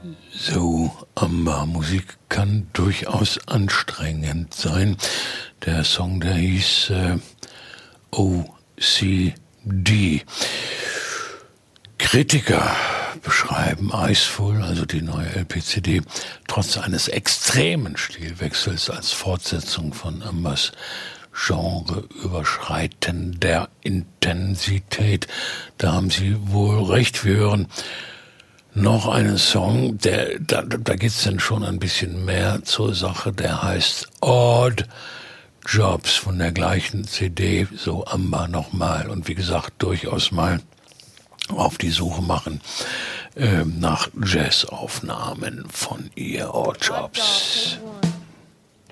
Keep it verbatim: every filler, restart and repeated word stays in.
So, Amba, Musik kann durchaus anstrengend sein. Der Song, der hieß äh, O C D. Kritiker beschreiben Iceful, also die neue L P C D, trotz eines extremen Stilwechsels als Fortsetzung von Ambas genreüberschreitender Intensität. Da haben Sie wohl recht. Wir hören noch einen Song, der, da, da geht's dann schon ein bisschen mehr zur Sache, der heißt Odd Jobs von der gleichen C D, so Amba nochmal. Und wie gesagt, durchaus mal auf die Suche machen äh, nach Jazzaufnahmen von ihr, Odd Jobs.